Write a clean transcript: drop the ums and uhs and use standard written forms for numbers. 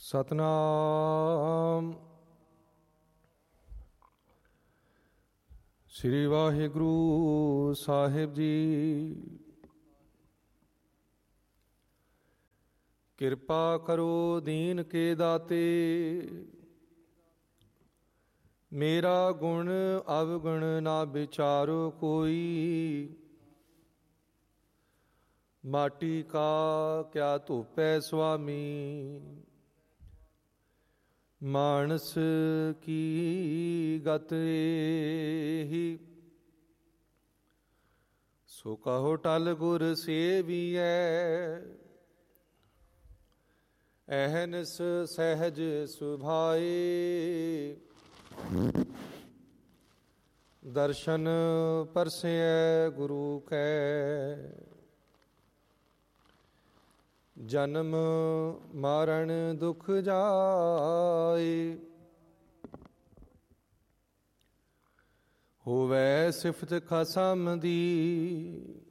ਸਤਨਾਮ ਸ੍ਰੀ ਵਾਹਿਗੁਰੂ ਸਾਹਿਬ ਜੀ। ਕਿਰਪਾ ਕਰੋ ਦੀਨ ਕੇ ਦਾਤੇ, ਮੇਰਾ ਗੁਣ ਅਵਗੁਣ ਨਾ ਵਿਚਾਰੋ ਕੋਈ। ਮਾਟੀ ਕਾ ਕਿਆ ਧੂਪੈ ਸੁਆਮੀ, ਮਾਨਸ ਕੀ ਗਤ ਏਹੀ। ਸੋ ਕਹੋ ਟਲ ਗੁਰ ਸੇਵੀਐ, ਅਹਨਿਸ ਸਹਿਜ ਸੁਭਾਏ। ਦਰਸ਼ਨ ਪਰਸੈ ਗੁਰੂ ਕੈ, ਜਨਮ ਮਾਰਨ ਦੁਖ ਜਾਏ। ਹੋਵੈ ਸਿਫਤ ਖਸਮ ਦੀ,